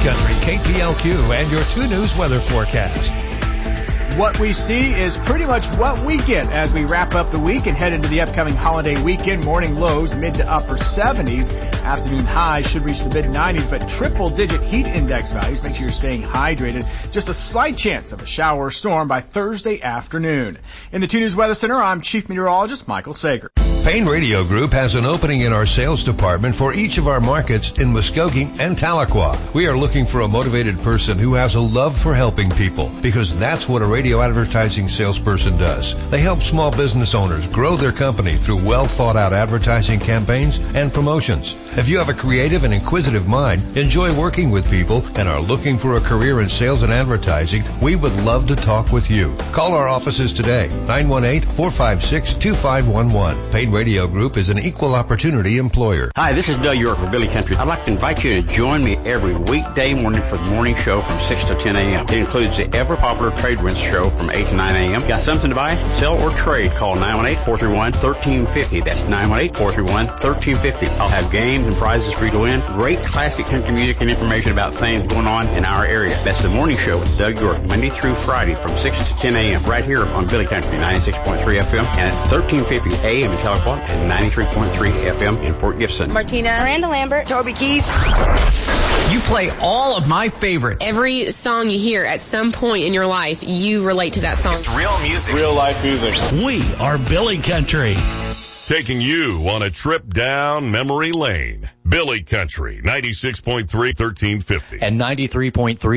Country, KPLQ, and your 2 News weather forecast. What we see is pretty much what we get as we wrap up the week and head into the upcoming holiday weekend. Morning lows mid to upper 70s. Afternoon highs should reach the mid 90s, but triple-digit heat index values. Make sure you're staying hydrated. Just a slight chance of a shower or storm by Thursday afternoon. In the 2 News Weather Center, I'm Chief Meteorologist Michael Sager. Payne Radio Group has an opening in our sales department for each of our markets in Muskogee and Tahlequah. We are looking for a motivated person who has a love for helping people, because that's what a radio advertising salesperson does. They help small business owners grow their company through well-thought-out advertising campaigns and promotions. If you have a creative and inquisitive mind, enjoy working with people, and are looking for a career in sales and advertising, we would love to talk with you. Call our offices today, 918-456-2511. Payne Radio Group is an equal opportunity employer. Hi, this is Doug York for Billy Country. I'd like to invite you to join me every weekday morning for the morning show from 6 to 10 a.m. It includes the ever-popular Trade Winds show from 8 to 9 a.m. Got something to buy, sell, or trade? Call 918-431-1350. That's 918-431-1350. I'll have games and prizes for you to win. Great classic country music and information about things going on in our area. That's the morning show with Doug York, Monday through Friday from 6 to 10 a.m. right here on Billy Country 96.3 FM and at 1350 a.m. in Tahlequah and 93.3 FM in Fort Gibson. Martina, Miranda Lambert, Toby Keith. You play all of my favorites. Every song you hear at some point in your life, you relate to that song. It's real music. Real life music. We are Billy Country. Taking you on a trip down memory lane. Billy Country, 96.3, 1350. And 93.3